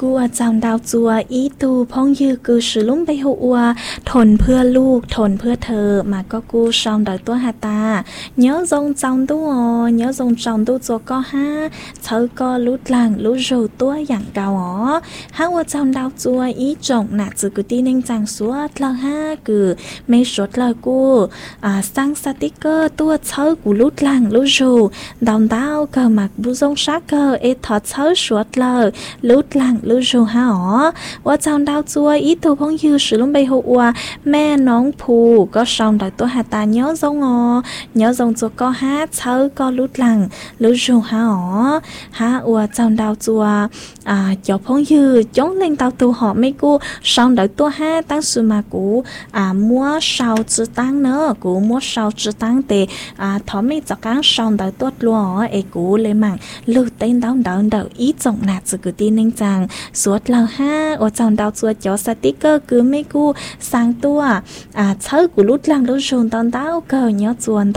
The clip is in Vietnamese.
กูจำดาวจัวอีตูพงยือกูสือลุ้มไปหัวทนเพื่อลูกทนเพื่อเธอมาก็กูชองดอยตัวหาตาnhớ dòng trong tu nhớ dòng trong tu cho có ha thơ có lút làng lút rầu tua dạng cao ó ha qua trong đào chua ý trọng nạt từ cứ tin anh chàng suốt là ha cứ mấy suốt là cô sang sticker tua thơ của lút làng lút rầu đào đào cờ mặc bu dòng sắc cờ ê thọ thơ suốt là lút làng lút rầu ha ó qua trong đào chua ý tu phong dư sử lông bay hộ mẹ nón phù có sòng đòi tôi hà ta nhớ dòng nhớ dòng cho có hát thơ có lút lằng lút rù ha ó ha ua trong đào chùa cho phong dư chống lên tàu tu họ mấy cô sòng đòi tôi hát tăng sự mà cũ mua sau chữ tăng nữa cũ mua sau chữ tăng thì thọ mấy cho cán sòng đòi tốt luôn ấy cũ lên mạng lưu tên đau đau ý trọng nạt sự cứ tin anh chàng suốt là ha ua trong đào chùa cho sticker cứ mấy cô sang tua thơ của lút lằng lút rù tao tao cờ nhớ chuồn